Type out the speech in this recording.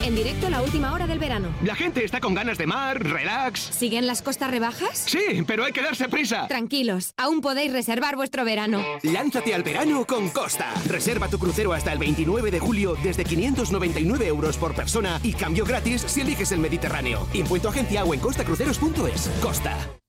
En directo la última hora del verano. La gente está con ganas de mar, relax. ¿Siguen las costas rebajas? Sí, pero hay que darse prisa. Tranquilos, aún podéis reservar vuestro verano. Lánzate al verano con Costa. Reserva tu crucero hasta el 29 de julio desde 599 euros por persona y cambio gratis si eliges el Mediterráneo. Impuesto agencia o en costacruceros.es. Costa.